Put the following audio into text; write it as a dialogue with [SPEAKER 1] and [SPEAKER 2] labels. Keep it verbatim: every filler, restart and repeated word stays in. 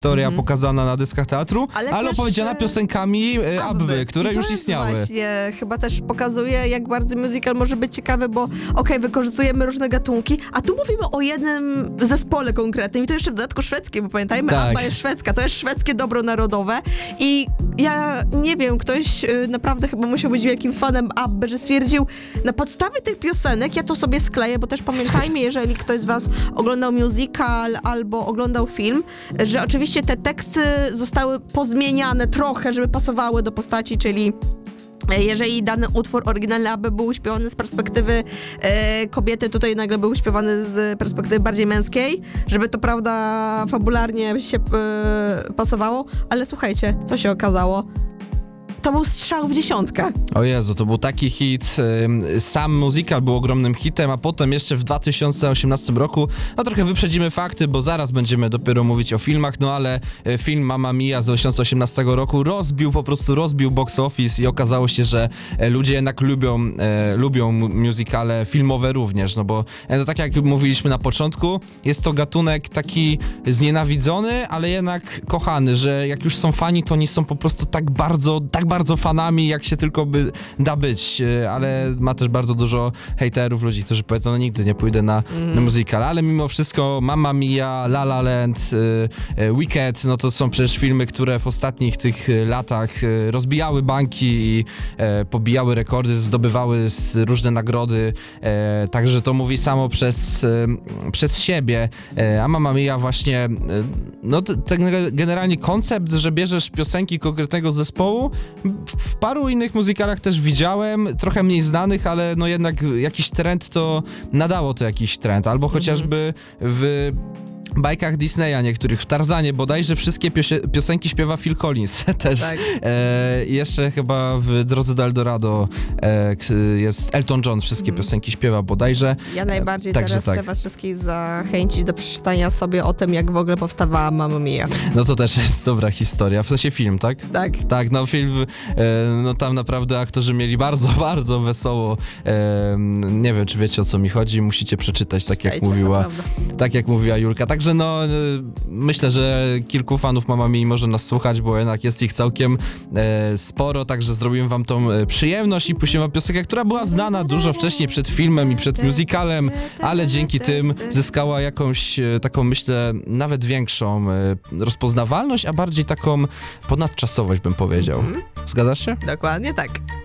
[SPEAKER 1] historia
[SPEAKER 2] Mhm.
[SPEAKER 1] pokazana na dyskach teatru, ale,
[SPEAKER 2] Ale też,
[SPEAKER 1] opowiedziana
[SPEAKER 2] e,
[SPEAKER 1] piosenkami e, Abby, które
[SPEAKER 2] I to
[SPEAKER 1] już
[SPEAKER 2] jest
[SPEAKER 1] istniały.
[SPEAKER 2] właśnie, chyba też pokazuje, jak bardzo musical może być ciekawy, bo okej, wykorzystujemy różne gatunki, a tu mówimy o jednym zespole konkretnym i to jeszcze w dodatku szwedzkim, bo pamiętajmy,
[SPEAKER 1] Tak.
[SPEAKER 2] Abba jest szwedzka, to jest szwedzkie dobro narodowe i ja nie wiem, ktoś y, naprawdę chyba musiał być wielkim fanem Abby, że stwierdził, na podstawie tych piosenek ja to sobie skleję, bo też pamiętajmy, jeżeli ktoś z was oglądał musical albo oglądał film, że oczywiście te teksty zostały pozmieniane trochę, żeby pasowały do postaci, czyli jeżeli dany utwór oryginalny Abby był śpiewany z perspektywy e, kobiety, tutaj nagle był śpiewany z perspektywy bardziej męskiej, żeby to, prawda, fabularnie się e, pasowało, ale słuchajcie, co się okazało? To był strzał w dziesiątkę.
[SPEAKER 1] O Jezu, to był taki hit. ym, Sam musical był ogromnym hitem, a potem jeszcze w dwa tysiące osiemnastym roku, no trochę wyprzedzimy fakty, bo zaraz będziemy dopiero mówić o filmach, no ale e, film Mamma Mia z dwa tysiące osiemnastego roku rozbił, po prostu rozbił box office i okazało się, że e, ludzie jednak lubią, e, lubią mu- musicale filmowe również, no bo e, no tak jak mówiliśmy na początku, jest to gatunek taki znienawidzony, ale jednak kochany, że jak już są fani, to oni są po prostu tak bardzo, tak bardzo fanami, jak się tylko by da być, e, ale ma też bardzo dużo hejterów, ludzi, którzy powiedzą, no nigdy nie pójdę na,
[SPEAKER 2] Mm.
[SPEAKER 1] na musical, ale mimo wszystko Mamma Mia, La La Land, e, e, Wicked, no to są przecież filmy, które w ostatnich tych e, latach e, rozbijały banki i e, pobijały rekordy, zdobywały s- różne nagrody, e, także to mówi samo przez, e, przez siebie, e, a Mamma Mia właśnie, e, no t- ten generalnie koncept, że bierzesz piosenki konkretnego zespołu, w, w paru innych muzykalach też widziałem, trochę mniej znanych, ale no jednak jakiś trend to nadało to jakiś trend, albo chociażby w bajkach Disneya niektórych, w Tarzanie bodajże wszystkie piosie- piosenki śpiewa Phil Collins też.
[SPEAKER 2] Tak.
[SPEAKER 1] E, jeszcze chyba w Drodze do Eldorado e, k- jest Elton John, wszystkie piosenki śpiewa bodajże.
[SPEAKER 2] Ja najbardziej
[SPEAKER 1] Także
[SPEAKER 2] teraz
[SPEAKER 1] tak.
[SPEAKER 2] chcę was wszystkich zachęcić do przeczytania sobie o tym, jak w ogóle powstawała Mamma Mia.
[SPEAKER 1] No to też jest dobra historia, w sensie film, tak?
[SPEAKER 2] Tak.
[SPEAKER 1] Tak, no film, e, no tam naprawdę aktorzy mieli bardzo, bardzo wesoło. E, nie wiem, czy wiecie, o co mi chodzi, musicie przeczytać, tak jak
[SPEAKER 2] Czytajcie,
[SPEAKER 1] mówiła,
[SPEAKER 2] naprawdę.
[SPEAKER 1] tak jak mówiła Julka. Także no, e, myślę, że kilku fanów Mamma Mii może nas słuchać, bo jednak jest ich całkiem e, sporo, także zrobiłem wam tą e, przyjemność i puściłem wam piosenkę, która była znana dużo wcześniej przed filmem i przed musicalem, ale dzięki tym zyskała jakąś e, taką, myślę, nawet większą e, rozpoznawalność, a bardziej taką ponadczasowość, bym powiedział. Zgadzasz się?
[SPEAKER 2] Dokładnie tak.